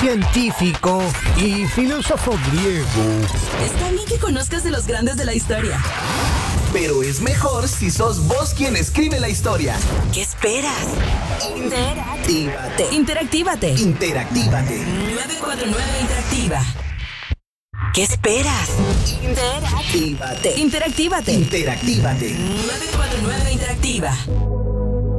científico y filósofo griego. Está bien que conozcas de los grandes de la historia. Pero es mejor si sos vos quien escribe la historia. ¿Qué esperas? Interactívate. Interactívate. Interactívate. 949 Interactiva. ¿Qué esperas? Interactívate. Interactívate. Interactívate. 949 Interactiva.